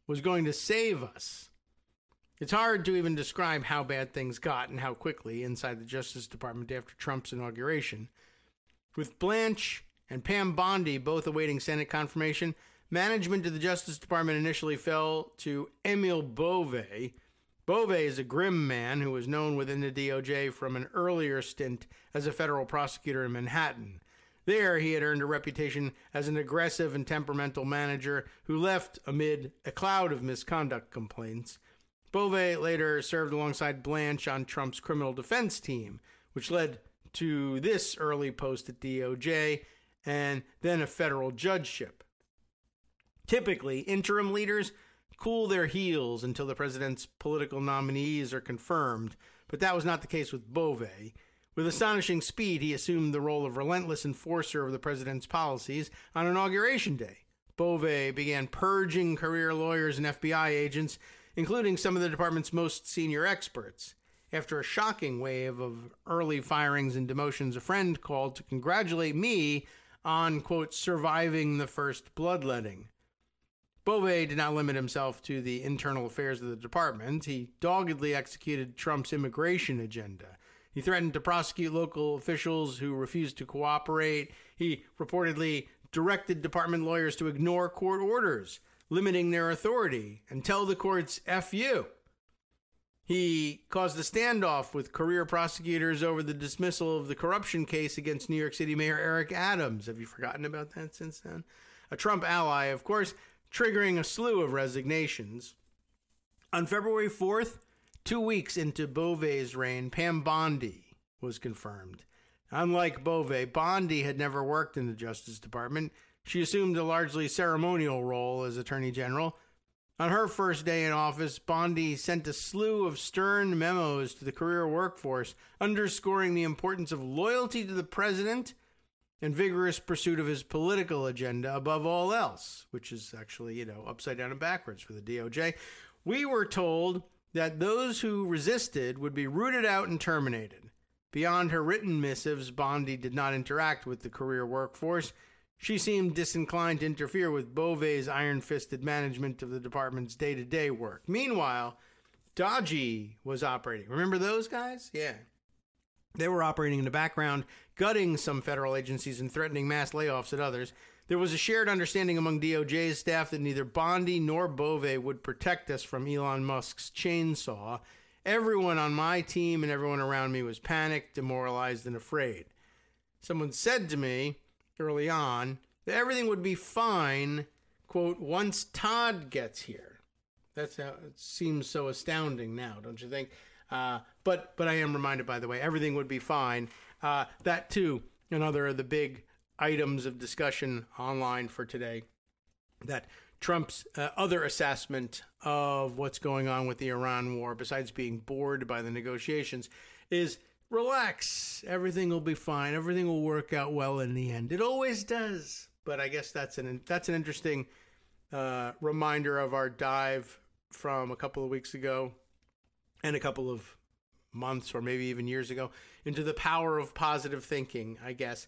was going to save us. It's hard to even describe how bad things got and how quickly inside the Justice Department after Trump's inauguration. With Blanche and Pam Bondi both awaiting Senate confirmation, management of the Justice Department initially fell to Emil Bove. Bove is a grim man who was known within the DOJ from an earlier stint as a federal prosecutor in Manhattan. There, he had earned a reputation as an aggressive and temperamental manager who left amid a cloud of misconduct complaints. Bove later served alongside Blanche on Trump's criminal defense team, which led to this early post at DOJ and then a federal judgeship. Typically, interim leaders cool their heels until the president's political nominees are confirmed, but that was not the case with Bove. With astonishing speed, he assumed the role of relentless enforcer of the president's policies on Inauguration Day. Bove began purging career lawyers and FBI agents, including some of the department's most senior experts. After a shocking wave of early firings and demotions, a friend called to congratulate me on, quote, surviving the first bloodletting. Bove did not limit himself to the internal affairs of the department. He doggedly executed Trump's immigration agenda. He threatened to prosecute local officials who refused to cooperate. He reportedly directed department lawyers to ignore court orders, limiting their authority, and tell the courts, F you. He caused a standoff with career prosecutors over the dismissal of the corruption case against New York City Mayor Eric Adams. Have you forgotten about that since then? A Trump ally, of course, triggering a slew of resignations. On February 4th, 2 weeks into Bove's reign, Pam Bondi was confirmed. Unlike Bove, Bondi had never worked in the Justice Department. She assumed a largely ceremonial role as Attorney General. On her first day in office, Bondi sent a slew of stern memos to the career workforce, underscoring the importance of loyalty to the president and vigorous pursuit of his political agenda above all else, which is actually, upside down and backwards for the DOJ. We were told that those who resisted would be rooted out and terminated. Beyond her written missives, Bondi did not interact with the career workforce. She seemed disinclined to interfere with Bove's iron-fisted management of the department's day-to-day work. Meanwhile, Dodgy was operating. Remember those guys? Yeah. They were operating in the background, gutting some federal agencies and threatening mass layoffs at others. There was a shared understanding among DOJ's staff that neither Bondi nor Bove would protect us from Elon Musk's chainsaw. Everyone on my team and everyone around me was panicked, demoralized, and afraid. Someone said to me early on that everything would be fine, quote, once Todd gets here. That's how it seems so astounding now, don't you think? But I am reminded, by the way, everything would be fine. That, too, another of the big items of discussion online for today, that Trump's other assessment of what's going on with the Iran war, besides being bored by the negotiations, is relax. Everything will be fine. Everything will work out well in the end. It always does. But I guess that's an interesting reminder of our dive from a couple of weeks ago and a couple of months or maybe even years ago into the power of positive thinking, I guess.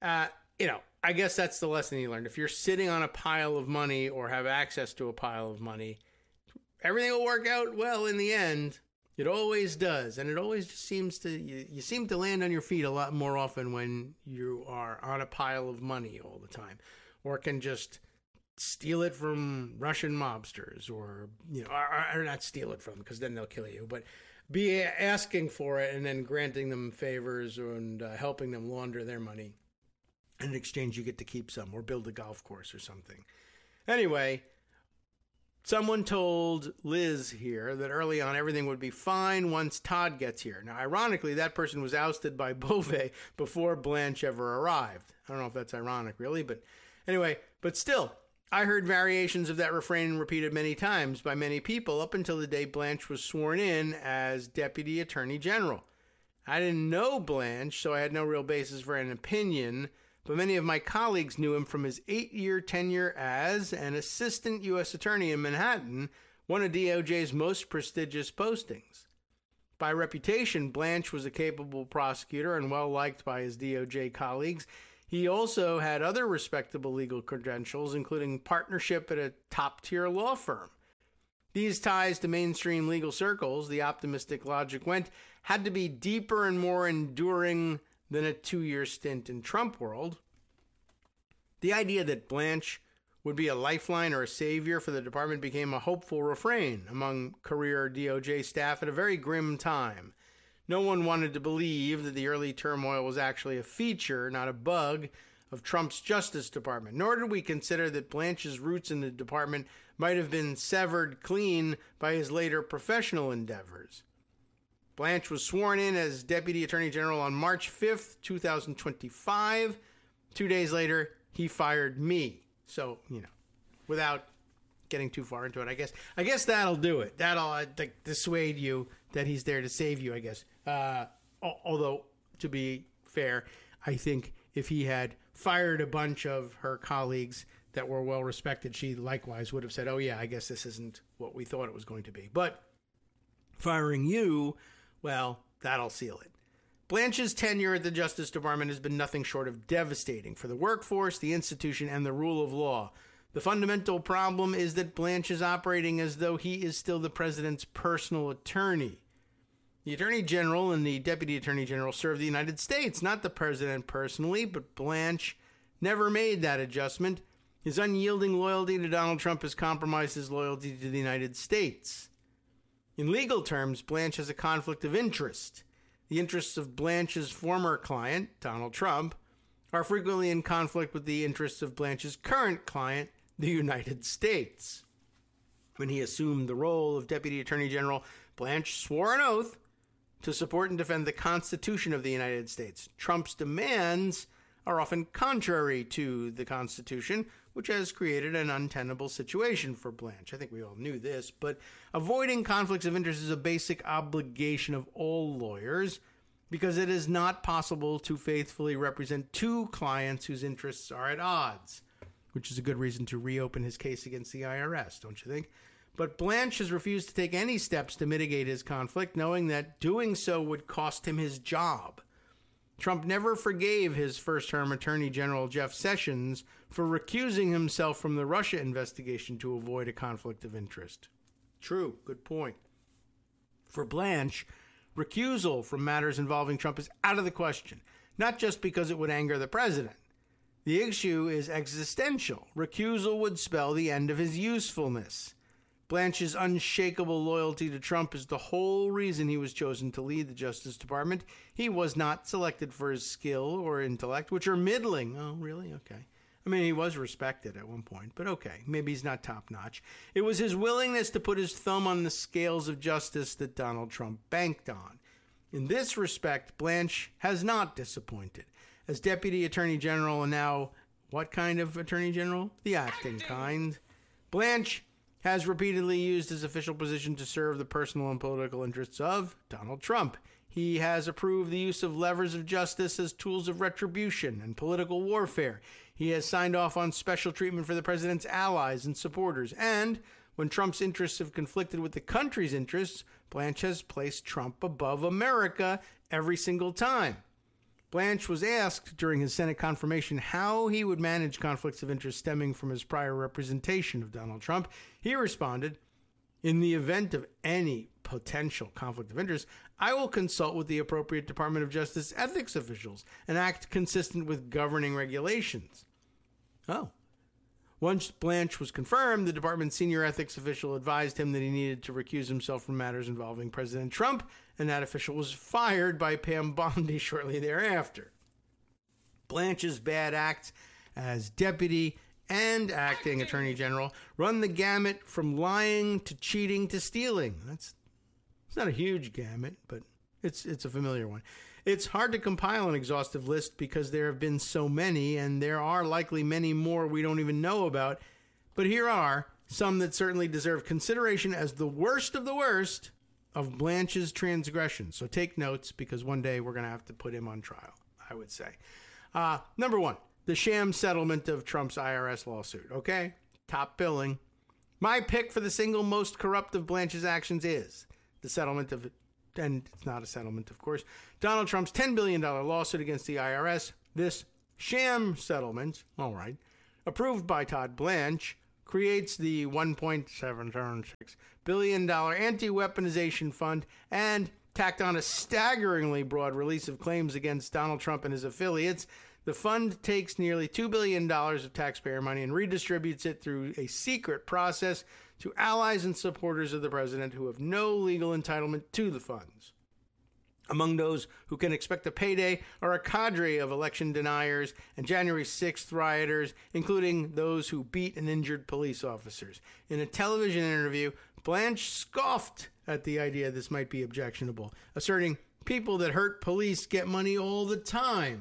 I guess that's the lesson you learned. If you're sitting on a pile of money or have access to a pile of money, everything will work out well in the end. It always does. And it always just seems to, you seem to land on your feet a lot more often when you are on a pile of money all the time, or can just steal it from Russian mobsters, or not steal it from, because then they'll kill you, but be asking for it and then granting them favors and helping them launder their money. And in exchange, you get to keep some or build a golf course or something. Anyway, someone told Liz here that early on everything would be fine once Todd gets here. Now, ironically, that person was ousted by Bove before Blanche ever arrived. I don't know if that's ironic, really, but anyway, but still, I heard variations of that refrain repeated many times by many people up until the day Blanche was sworn in as Deputy Attorney General. I didn't know Blanche, so I had no real basis for an opinion, but many of my colleagues knew him from his 8-year tenure as an assistant U.S. attorney in Manhattan, one of DOJ's most prestigious postings. By reputation, Blanche was a capable prosecutor and well-liked by his DOJ colleagues. He also had other respectable legal credentials, including partnership at a top-tier law firm. These ties to mainstream legal circles, the optimistic logic went, had to be deeper and more enduring than a 2-year stint in Trump world. The idea that Blanche would be a lifeline or a savior for the department became a hopeful refrain among career DOJ staff at a very grim time. No one wanted to believe that the early turmoil was actually a feature, not a bug, of Trump's Justice Department, nor did we consider that Blanche's roots in the department might have been severed clean by his later professional endeavors. Blanche was sworn in as Deputy Attorney General on March 5th, 2025. 2 days later, he fired me. So, without getting too far into it, I guess that'll do it. That'll dissuade you that he's there to save you, I guess. Although, to be fair, I think if he had fired a bunch of her colleagues that were well respected, she likewise would have said, oh yeah, I guess this isn't what we thought it was going to be. But firing you, well, that'll seal it. Blanche's tenure at the Justice Department has been nothing short of devastating for the workforce, the institution, and the rule of law. The fundamental problem is that Blanche is operating as though he is still the president's personal attorney. The Attorney General and the Deputy Attorney General serve the United States, not the president personally, but Blanche never made that adjustment. His unyielding loyalty to Donald Trump has compromised his loyalty to the United States. In legal terms, Blanche has a conflict of interest. The interests of Blanche's former client, Donald Trump, are frequently in conflict with the interests of Blanche's current client, the United States. When he assumed the role of Deputy Attorney General, Blanche swore an oath to support and defend the Constitution of the United States. Trump's demands are often contrary to the Constitution, which has created an untenable situation for Blanche. I think we all knew this, but avoiding conflicts of interest is a basic obligation of all lawyers because it is not possible to faithfully represent two clients whose interests are at odds, which is a good reason to reopen his case against the IRS, don't you think? But Blanche has refused to take any steps to mitigate his conflict, knowing that doing so would cost him his job. Trump never forgave his first-term Attorney General Jeff Sessions for recusing himself from the Russia investigation to avoid a conflict of interest. True, good point. For Blanche, recusal from matters involving Trump is out of the question, not just because it would anger the president. The issue is existential. Recusal would spell the end of his usefulness. Blanche's unshakable loyalty to Trump is the whole reason he was chosen to lead the Justice Department. He was not selected for his skill or intellect, which are middling. Oh, really? Okay. I mean, he was respected at one point, but okay, maybe he's not top-notch. It was his willingness to put his thumb on the scales of justice that Donald Trump banked on. In this respect, Blanche has not disappointed. As Deputy Attorney General, and now, what kind of Attorney General? The acting kind. Blanche has repeatedly used his official position to serve the personal and political interests of Donald Trump. He has approved the use of levers of justice as tools of retribution and political warfare. He has signed off on special treatment for the president's allies and supporters. And when Trump's interests have conflicted with the country's interests, Blanche has placed Trump above America every single time. Blanche was asked during his Senate confirmation how he would manage conflicts of interest stemming from his prior representation of Donald Trump. He responded, "In the event of any potential conflict of interest, I will consult with the appropriate Department of Justice ethics officials and act consistent with governing regulations." Oh. Once Blanche was confirmed, the department's senior ethics official advised him that he needed to recuse himself from matters involving President Trump, and that official was fired by Pam Bondi shortly thereafter. Blanche's bad acts as deputy and acting attorney general run the gamut from lying to cheating to stealing. It's not a huge gamut, but it's a familiar one. It's hard to compile an exhaustive list because there have been so many, and there are likely many more we don't even know about. But here are some that certainly deserve consideration as the worst of Blanche's transgressions. So take notes, because one day we're going to have to put him on trial, I would say. Number one, the sham settlement of Trump's IRS lawsuit. Okay? Top billing. My pick for the single most corrupt of Blanche's actions is the settlement of, and it's not a settlement, of course, Donald Trump's $10 billion lawsuit against the IRS. This sham settlement, all right, approved by Todd Blanche, creates the $1.776 billion anti-weaponization fund and tacked on a staggeringly broad release of claims against Donald Trump and his affiliates. The fund takes nearly $2 billion of taxpayer money and redistributes it through a secret process to allies and supporters of the president who have no legal entitlement to the funds. Among those who can expect a payday are a cadre of election deniers and January 6th rioters, including those who beat and injured police officers. In a television interview, Blanche scoffed at the idea this might be objectionable, asserting people that hurt police get money all the time.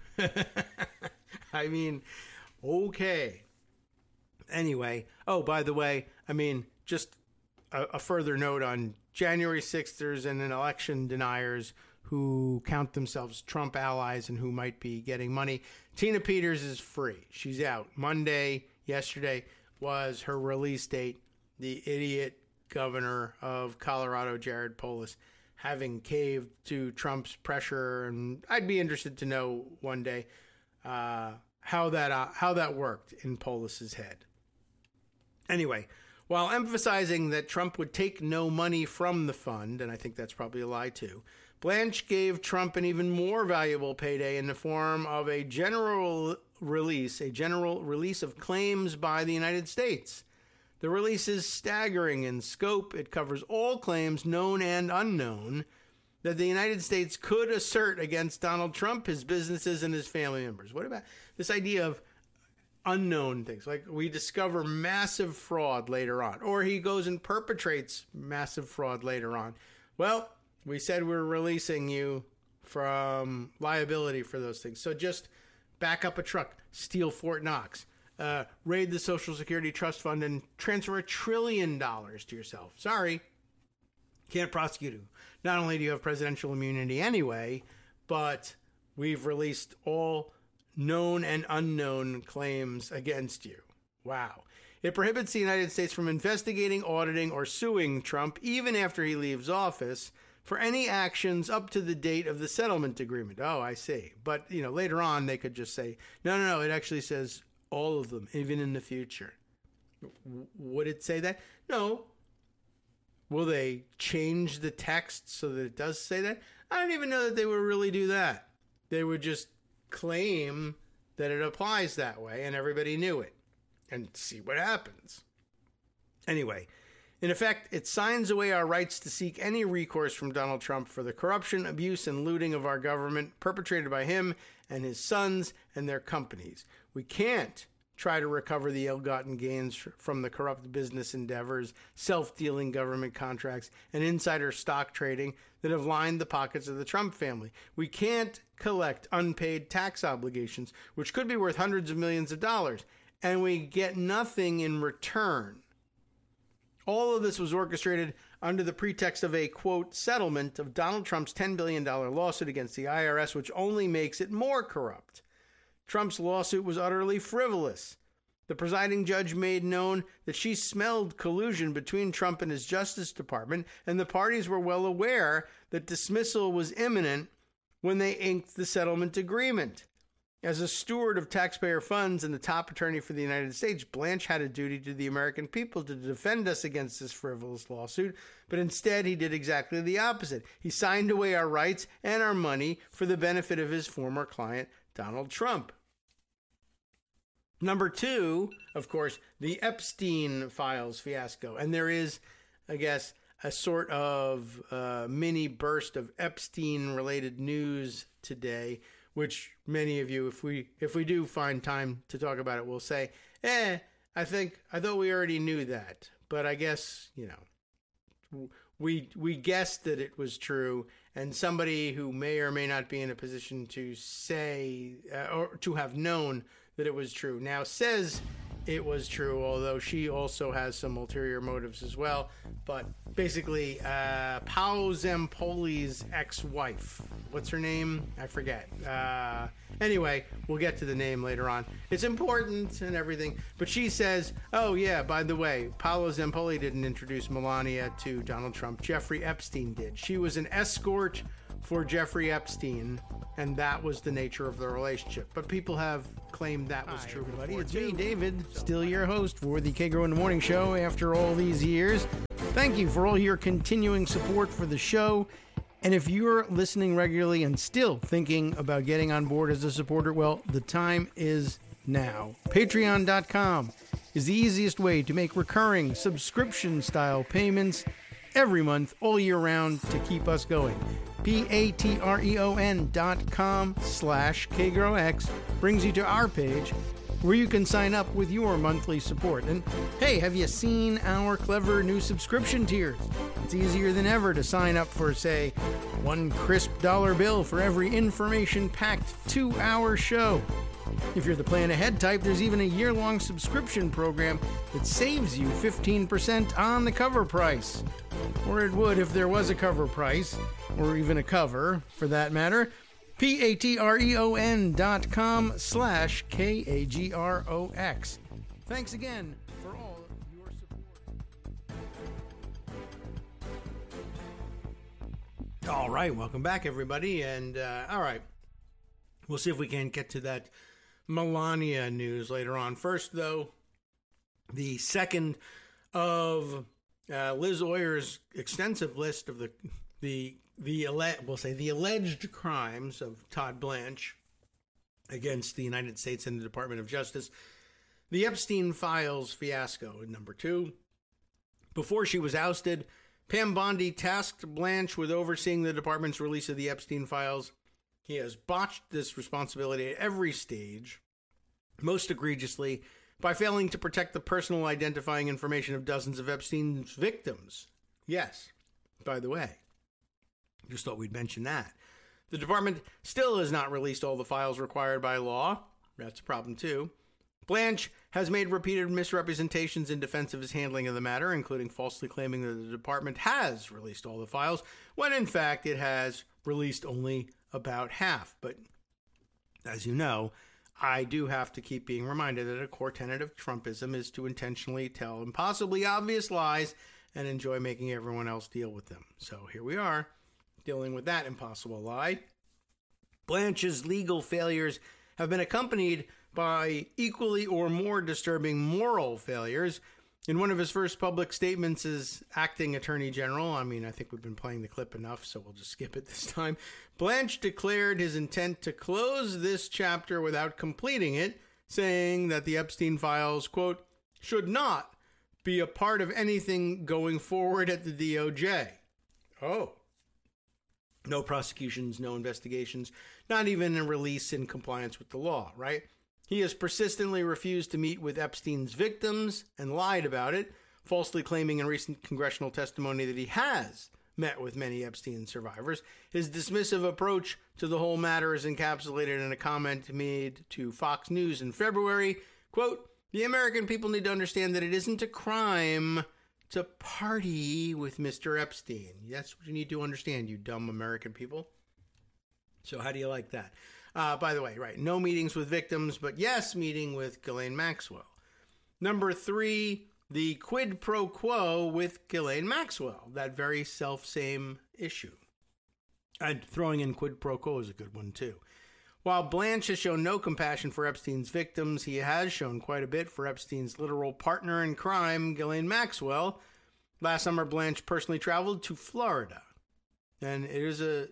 I mean, okay. Anyway, oh, by the way, just a further note on January 6thers and election deniers who count themselves Trump allies and who might be getting money. Tina Peters is free. She's out. Monday, yesterday, was her release date. The idiot governor of Colorado, Jared Polis, having caved to Trump's pressure, and I'd be interested to know one day how that worked in Polis's head. Anyway, while emphasizing that Trump would take no money from the fund, and I think that's probably a lie too, Blanche gave Trump an even more valuable payday in the form of a general release of claims by the United States. The release is staggering in scope. It covers all claims, known and unknown, that the United States could assert against Donald Trump, his businesses, and his family members. What about this idea of unknown things? Like we discover massive fraud later on, or he goes and perpetrates massive fraud later on. Well, we said we're releasing you from liability for those things. So just back up a truck, steal Fort Knox, raid the Social Security Trust Fund, and transfer $1 trillion to yourself. Sorry, can't prosecute you. Not only do you have presidential immunity anyway, but we've released all known and unknown claims against you. Wow. It prohibits the United States from investigating, auditing, or suing Trump, even after he leaves office, for any actions up to the date of the settlement agreement. Oh, I see. But, later on, they could just say, no, it actually says all of them, even in the future. Would it say that? No. Will they change the text so that it does say that? I don't even know that they would really do that. They would just claim that it applies that way and everybody knew it and see what happens. Anyway, in effect, it signs away our rights to seek any recourse from Donald Trump for the corruption, abuse, and looting of our government perpetrated by him and his sons and their companies. We can't try to recover the ill-gotten gains from the corrupt business endeavors, self-dealing government contracts, and insider stock trading that have lined the pockets of the Trump family. We can't collect unpaid tax obligations, which could be worth hundreds of millions of dollars, and we get nothing in return. All of this was orchestrated under the pretext of a, quote, settlement of Donald Trump's $10 billion lawsuit against the IRS, which only makes it more corrupt. Trump's lawsuit was utterly frivolous. The presiding judge made known that she smelled collusion between Trump and his Justice Department, and the parties were well aware that dismissal was imminent when they inked the settlement agreement. As a steward of taxpayer funds and the top attorney for the United States, Blanche had a duty to the American people to defend us against this frivolous lawsuit, but instead he did exactly the opposite. He signed away our rights and our money for the benefit of his former client, Donald Trump. Number two, of course, the Epstein files fiasco. And there is, I guess, a sort of mini burst of Epstein-related news today, which many of you, if we do find time to talk about it, will say, I thought we already knew that. But I guess, we guessed that it was true, and somebody who may or may not be in a position to say or to have known that it was true now says it was true, although she also has some ulterior motives as well. But basically, Paolo Zampoli's ex-wife, what's her name? I forget. Anyway, we'll get to the name later on. It's important and everything. But she says, oh yeah, by the way, Paolo Zampoli didn't introduce Melania to Donald Trump. Jeffrey Epstein did. She was an escort for Jeffrey Epstein, and that was the nature of the relationship. But people have claimed that was true. Everybody, it's me, David, still your host for the Kagro in the Morning Show after all these years. Thank you for all your continuing support for the show. And if you're listening regularly and still thinking about getting on board as a supporter, well, the time is now. Patreon.com is the easiest way to make recurring subscription-style payments every month, all year round, to keep us going. patreon.com/KagroX brings you to our page where you can sign up with your monthly support. And hey, have you seen our clever new subscription tiers? It's easier than ever to sign up for, say, $1 crisp bill for every information-packed 2-hour show. If you're the plan ahead type, there's even a year-long subscription program that saves you 15% on the cover price. Or it would if there was a cover price, or even a cover, for that matter. patreon.com/KAGROX. Thanks again for all your support. All right, welcome back, everybody. And, all right, we'll see if we can get to that Melania news later on. First, though, the second of Liz Oyer's extensive list of the alleged crimes of Todd Blanche against the United States and the Department of Justice. The Epstein Files fiasco, number 2. Before she was ousted, Pam Bondi tasked Blanche with overseeing the department's release of the Epstein Files. He has botched this responsibility at every stage, most egregiously by failing to protect the personal identifying information of dozens of Epstein's victims. Yes, by the way. Just thought we'd mention that. The department still has not released all the files required by law. That's a problem, too. Blanche has made repeated misrepresentations in defense of his handling of the matter, including falsely claiming that the department has released all the files, when in fact it has released only about half. But as you know, I do have to keep being reminded that a core tenet of Trumpism is to intentionally tell impossibly obvious lies and enjoy making everyone else deal with them. So here we are, dealing with that impossible lie. Blanche's legal failures have been accompanied by equally or more disturbing moral failures. In one of his first public statements as acting attorney general, I think we've been playing the clip enough, so we'll just skip it this time, Blanche declared his intent to close this chapter without completing it, saying that the Epstein Files, quote, should not be a part of anything going forward at the DOJ. Oh. No prosecutions, no investigations, not even a release in compliance with the law, right? He has persistently refused to meet with Epstein's victims and lied about it, falsely claiming in recent congressional testimony that he has met with many Epstein survivors. His dismissive approach to the whole matter is encapsulated in a comment made to Fox News in February. Quote, the American people need to understand that it isn't a crime to party with Mr. Epstein. That's what you need to understand, you dumb American people. So how do you like that? By the way, right, no meetings with victims, but yes, meeting with Ghislaine Maxwell. Number 3, the quid pro quo with Ghislaine Maxwell, that very self-same issue. And throwing in quid pro quo is a good one, too. While Blanche has shown no compassion for Epstein's victims, he has shown quite a bit for Epstein's literal partner in crime, Ghislaine Maxwell. Last summer, Blanche personally traveled to Florida. And it is a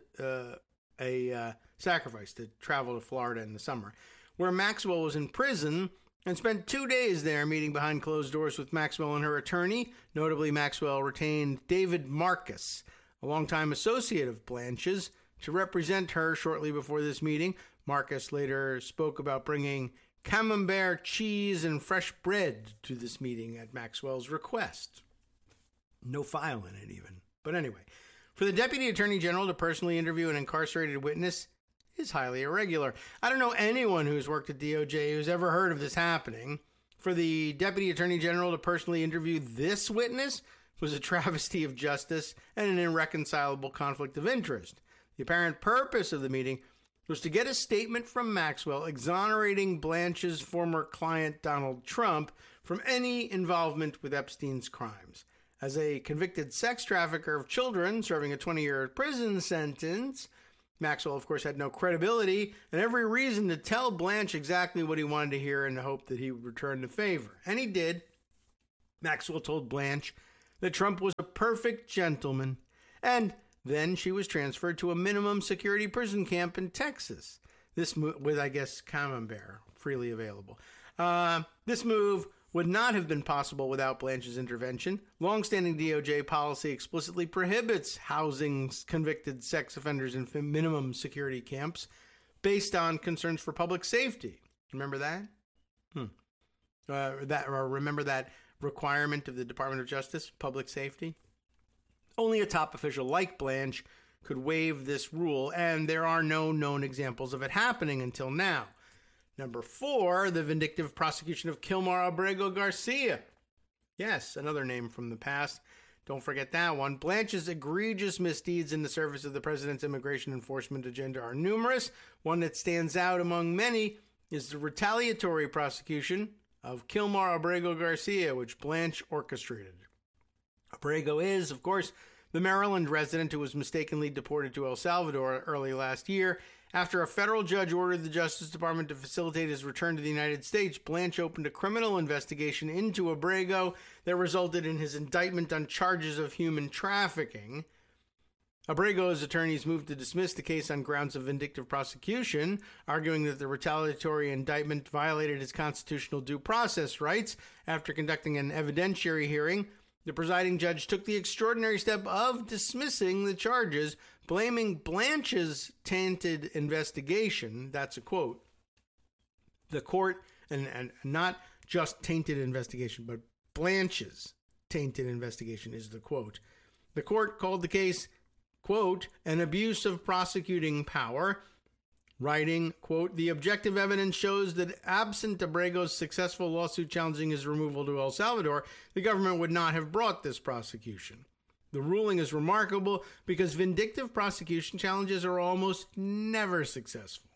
sacrifice to travel to Florida in the summer, where Maxwell was in prison and spent 2 days there meeting behind closed doors with Maxwell and her attorney. Notably, Maxwell retained David Marcus, a longtime associate of Blanche's, to represent her shortly before this meeting. Marcus later spoke about bringing camembert cheese and fresh bread to this meeting at Maxwell's request. No file in it even. But anyway, for the Deputy Attorney General to personally interview an incarcerated witness is highly irregular. I don't know anyone who's worked at DOJ who's ever heard of this happening. For the Deputy Attorney General to personally interview this witness was a travesty of justice and an irreconcilable conflict of interest. The apparent purpose of the meeting was to get a statement from Maxwell exonerating Blanche's former client Donald Trump from any involvement with Epstein's crimes. As a convicted sex trafficker of children serving a 20-year prison sentence, Maxwell, of course, had no credibility and every reason to tell Blanche exactly what he wanted to hear in the hope that he would return the favor. And he did. Maxwell told Blanche that Trump was a perfect gentleman, and then she was transferred to a minimum security prison camp in Texas. This with, I guess, Camembert freely available. This move would not have been possible without Blanche's intervention. Longstanding DOJ policy explicitly prohibits housing convicted sex offenders in minimum security camps based on concerns for public safety. Remember that? Remember that requirement of the Department of Justice, public safety? Only a top official like Blanche could waive this rule, and there are no known examples of it happening until now. Number 4, the vindictive prosecution of Kilmar Abrego Garcia. Yes, another name from the past. Don't forget that one. Blanche's egregious misdeeds in the service of the president's immigration enforcement agenda are numerous. One that stands out among many is the retaliatory prosecution of Kilmar Abrego Garcia, which Blanche orchestrated. Abrego is, of course, the Maryland resident who was mistakenly deported to El Salvador early last year. After a federal judge ordered the Justice Department to facilitate his return to the United States, Blanche opened a criminal investigation into Abrego that resulted in his indictment on charges of human trafficking. Abrego's attorneys moved to dismiss the case on grounds of vindictive prosecution, arguing that the retaliatory indictment violated his constitutional due process rights. After conducting an evidentiary hearing, the presiding judge took the extraordinary step of dismissing the charges, blaming Blanche's tainted investigation. That's a quote. The court, and not just tainted investigation, but Blanche's tainted investigation is the quote. The court called the case, quote, an abuse of prosecuting power, writing, quote, the objective evidence shows that absent Abrego's successful lawsuit challenging his removal to El Salvador, the government would not have brought this prosecution. The ruling is remarkable because vindictive prosecution challenges are almost never successful.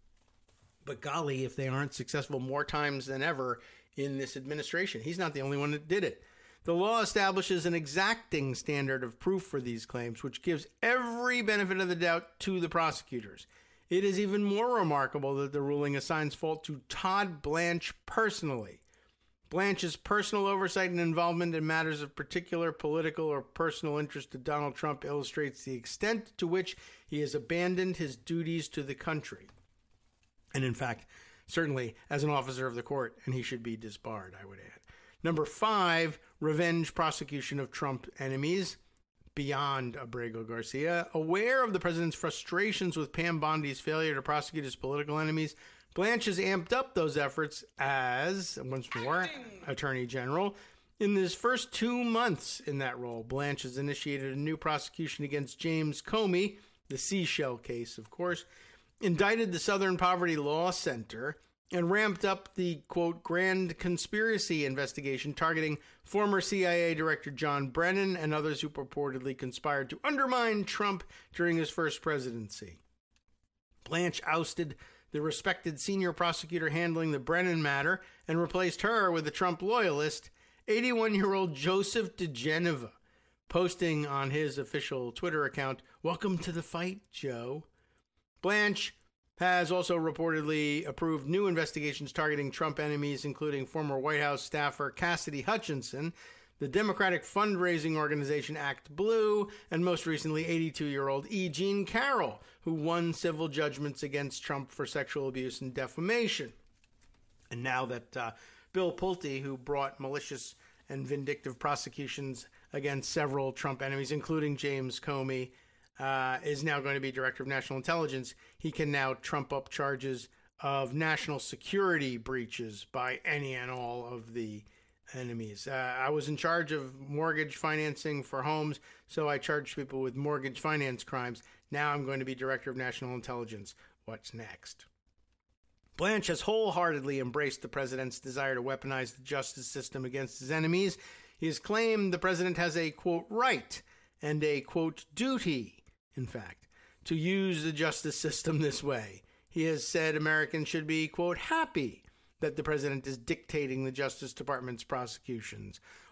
But golly, if they aren't successful more times than ever in this administration. He's not the only one that did it. The law establishes an exacting standard of proof for these claims, which gives every benefit of the doubt to the prosecutors. It is even more remarkable that the ruling assigns fault to Todd Blanche personally. Blanche's personal oversight and involvement in matters of particular political or personal interest to Donald Trump illustrates the extent to which he has abandoned his duties to the country. And in fact, certainly as an officer of the court, and he should be disbarred, I would add. Number 5, revenge prosecution of Trump enemies. Beyond Abrego Garcia, aware of the president's frustrations with Pam Bondi's failure to prosecute his political enemies, Blanche has amped up those efforts as, once more, Attorney General. In his first 2 months in that role, Blanche has initiated a new prosecution against James Comey, the Seashell case, of course, indicted the Southern Poverty Law Center, and ramped up the, quote, grand conspiracy investigation targeting former CIA Director John Brennan and others who purportedly conspired to undermine Trump during his first presidency. Blanche ousted the respected senior prosecutor handling the Brennan matter and replaced her with a Trump loyalist, 81-year-old Joseph DeGeneva, posting on his official Twitter account, "Welcome to the fight, Joe." Blanche has also reportedly approved new investigations targeting Trump enemies, including former White House staffer Cassidy Hutchinson, the Democratic fundraising organization Act Blue, and most recently 82-year-old E. Jean Carroll, who won civil judgments against Trump for sexual abuse and defamation. And now that Bill Pulte, who brought malicious and vindictive prosecutions against several Trump enemies, including James Comey, is now going to be Director of National Intelligence, he can now trump up charges of national security breaches by any and all of the enemies. I was in charge of mortgage financing for homes, so I charged people with mortgage finance crimes. Now I'm going to be Director of National Intelligence. What's next? Blanche has wholeheartedly embraced the president's desire to weaponize the justice system against his enemies. He has claimed the president has a, quote, right and a, quote, duty, in fact, to use the justice system this way. He has said Americans should be, quote, happy that the president is dictating the Justice Department's prosecutions.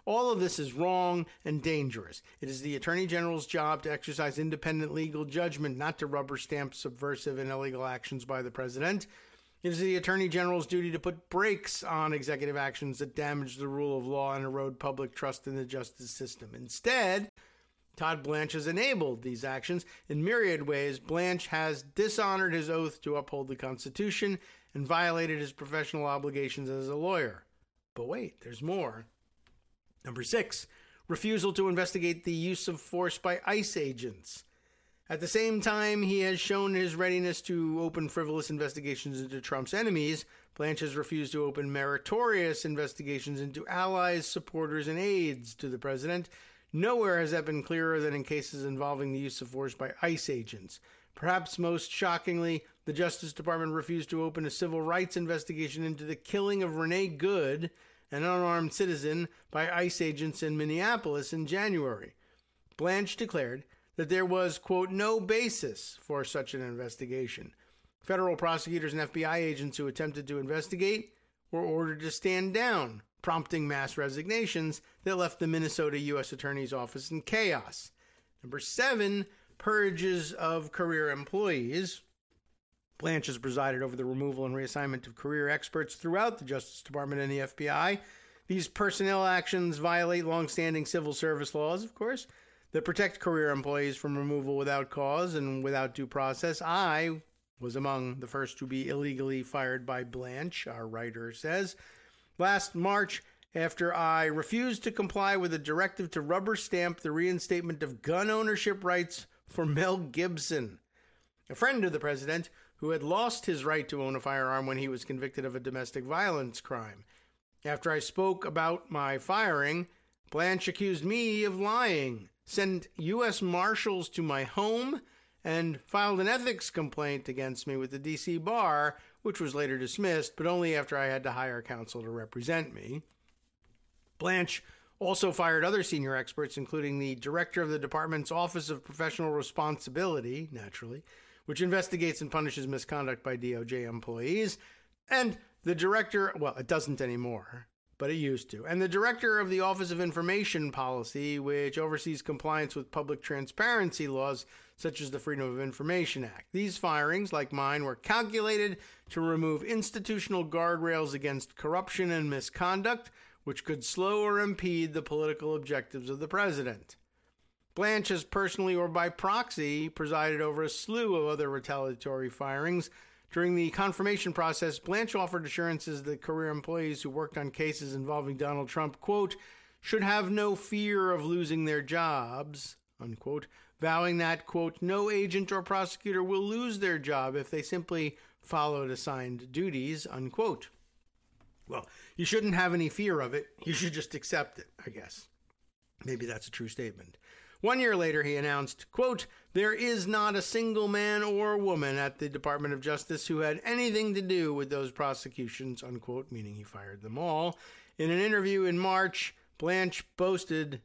All of this is wrong and dangerous. It is the Attorney General's job to exercise independent legal judgment, not to rubber stamp subversive and illegal actions by the president. It is the Attorney General's duty to put brakes on executive actions that damage the rule of law and erode public trust in the justice system. Instead, Todd Blanche has enabled these actions in myriad ways. Blanche has dishonored his oath to uphold the Constitution and violated his professional obligations as a lawyer. But wait, there's more. Number 6, refusal to investigate the use of force by ICE agents. At the same time, he has shown his readiness to open frivolous investigations into Trump's enemies. Blanche has refused to open meritorious investigations into allies, supporters, and aides to the president. Nowhere has that been clearer than in cases involving the use of force by ICE agents. Perhaps most shockingly, the Justice Department refused to open a civil rights investigation into the killing of Renee Good, an unarmed citizen, by ICE agents in Minneapolis in January. Blanche declared that there was, quote, no basis for such an investigation. Federal prosecutors and FBI agents who attempted to investigate were ordered to stand down, prompting mass resignations that left the Minnesota U.S. Attorney's Office in chaos. Number 7, purges of career employees. Blanche has presided over the removal and reassignment of career experts throughout the Justice Department and the FBI. These personnel actions violate longstanding civil service laws, of course, that protect career employees from removal without cause and without due process. I was among the first to be illegally fired by Blanche, our writer says. Last March, after I refused to comply with a directive to rubber stamp the reinstatement of gun ownership rights for Mel Gibson, a friend of the president who had lost his right to own a firearm when he was convicted of a domestic violence crime. After I spoke about my firing, Blanche accused me of lying, sent U.S. Marshals to my home, and filed an ethics complaint against me with the D.C. Bar, which was later dismissed, but only after I had to hire counsel to represent me. Blanche also fired other senior experts, including the director of the department's Office of Professional Responsibility, naturally, which investigates and punishes misconduct by DOJ employees, and the director, well, it doesn't anymore, but it used to, and the director of the Office of Information Policy, which oversees compliance with public transparency laws such as the Freedom of Information Act. These firings, like mine, were calculated to remove institutional guardrails against corruption and misconduct, which could slow or impede the political objectives of the president. Blanche has personally or by proxy presided over a slew of other retaliatory firings. During the confirmation process, Blanche offered assurances that career employees who worked on cases involving Donald Trump, quote, should have no fear of losing their jobs, unquote, vowing that, quote, no agent or prosecutor will lose their job if they simply followed assigned duties, unquote. Well, you shouldn't have any fear of it. You should just accept it, I guess. Maybe that's a true statement. 1 year later, he announced, quote, there is not a single man or woman at the Department of Justice who had anything to do with those prosecutions, unquote, meaning he fired them all. In an interview in March, Blanche boasted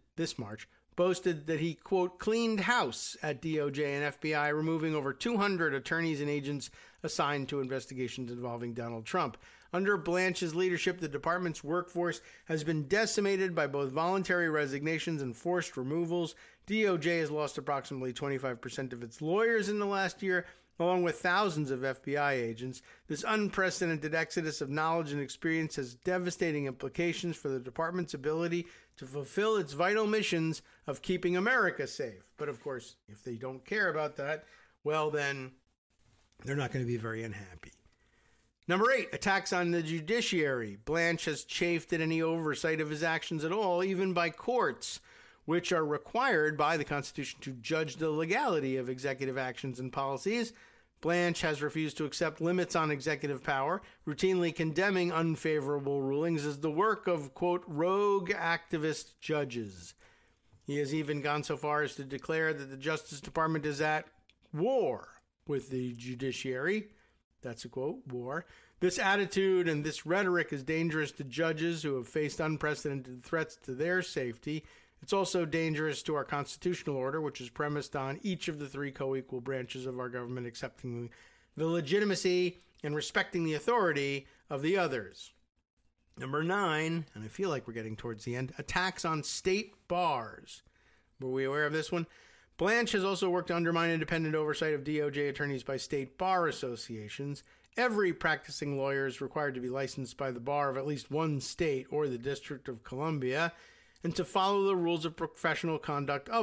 that he, quote, cleaned house at DOJ and FBI, removing over 200 attorneys and agents assigned to investigations involving Donald Trump. Under Blanche's leadership, the department's workforce has been decimated by both voluntary resignations and forced removals. DOJ has lost approximately 25% of its lawyers in the last year, along with thousands of FBI agents. This unprecedented exodus of knowledge and experience has devastating implications for the department's ability to fulfill its vital missions of keeping America safe. But of course, if they don't care about that, well then, they're not going to be very unhappy. Number 8, attacks on the judiciary. Blanche has chafed at any oversight of his actions at all, even by courts, which are required by the Constitution to judge the legality of executive actions and policies. Blanche has refused to accept limits on executive power, routinely condemning unfavorable rulings as the work of, quote, rogue activist judges. He has even gone so far as to declare that the Justice Department is at war with the judiciary. That's a quote, war. This attitude and this rhetoric is dangerous to judges who have faced unprecedented threats to their safety. It's also dangerous to our constitutional order, which is premised on each of the 3 co-equal branches of our government accepting the legitimacy and respecting the authority of the others. Number 9, and I feel like we're getting towards the end, attacks on state bars. Were we aware of this one? Blanche has also worked to undermine independent oversight of DOJ attorneys by state bar associations. Every practicing lawyer is required to be licensed by the bar of at least one state or the District of Columbia, and to follow the rules of professional conduct of